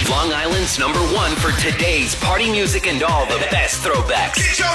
Long Island's #1 for today's party music and all the best throwbacks. Get your